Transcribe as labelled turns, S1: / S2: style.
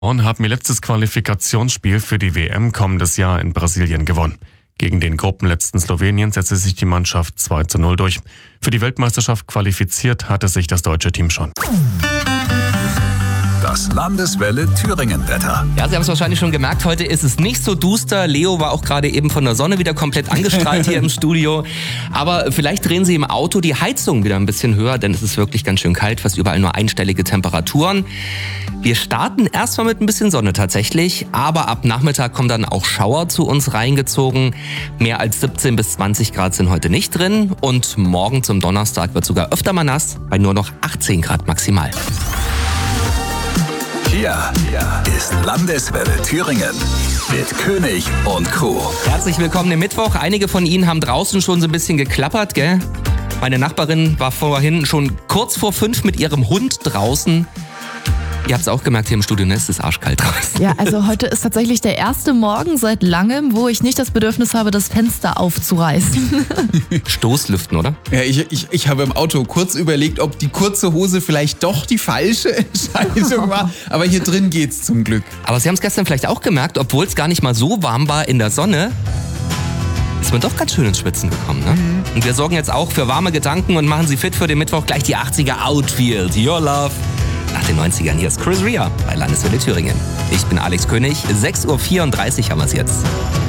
S1: Und haben ihr letztes Qualifikationsspiel für die WM kommendes Jahr in Brasilien gewonnen. Gegen den Gruppenletzten Slowenien setzte sich die Mannschaft 2:0 durch. Für die Weltmeisterschaft qualifiziert hatte sich das deutsche Team schon.
S2: Das Landeswelle Thüringen-Wetter.
S3: Ja, Sie haben es wahrscheinlich schon gemerkt, heute ist es nicht so duster. Leo war auch gerade eben von der Sonne wieder komplett angestrahlt hier im Studio. Aber vielleicht drehen Sie im Auto die Heizung wieder ein bisschen höher, denn es ist wirklich ganz schön kalt, fast überall nur einstellige Temperaturen. Wir starten erstmal mit ein bisschen Sonne tatsächlich, aber ab Nachmittag kommen dann auch Schauer zu uns reingezogen. Mehr als 17 bis 20 Grad sind heute nicht drin und morgen zum Donnerstag wird sogar öfter mal nass, bei nur noch 18 Grad maximal.
S2: Hier ist Landeswelle Thüringen mit König und Co.
S3: Herzlich willkommen im Mittwoch. Einige von Ihnen haben draußen schon so ein bisschen geklappert, gell? Meine Nachbarin war vorhin schon kurz vor 5 mit ihrem Hund draußen. Ihr habt es auch gemerkt hier im Studio, ne? Es ist arschkalt draußen.
S4: Ja, also heute ist tatsächlich der erste Morgen seit langem, wo ich nicht das Bedürfnis habe, das Fenster aufzureißen.
S3: Stoßlüften, oder?
S5: Ja, ich habe im Auto kurz überlegt, ob die kurze Hose vielleicht doch die falsche Entscheidung war. Aber hier drin geht's zum Glück.
S3: Aber Sie haben es gestern vielleicht auch gemerkt, obwohl es gar nicht mal so warm war in der Sonne, ist man doch ganz schön ins Schwitzen gekommen, ne? Und wir sorgen jetzt auch für warme Gedanken und machen Sie fit für den Mittwoch. Gleich die 80er Outfield, Your Love. Nach den 90ern, hier ist Chris Rea bei Landeswelle Thüringen. Ich bin Alex König, 6:34 Uhr haben wir es jetzt.